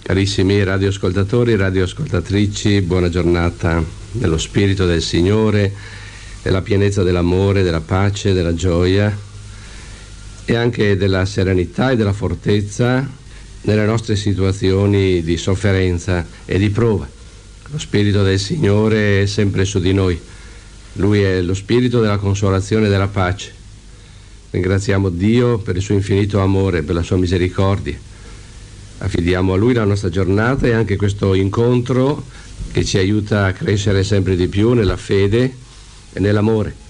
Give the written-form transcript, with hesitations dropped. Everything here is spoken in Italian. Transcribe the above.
Carissimi radioascoltatrici, buona giornata nello spirito del Signore, nella pienezza dell'amore, della pace, della gioia e anche della serenità e della fortezza nelle nostre situazioni di sofferenza e di prova. Lo spirito del Signore è sempre su di noi. Lui è lo spirito della consolazione e della pace. Ringraziamo Dio per il suo infinito amore, per la sua misericordia. Affidiamo a Lui la nostra giornata e anche questo incontro che ci aiuta a crescere sempre di più nella fede e nell'amore.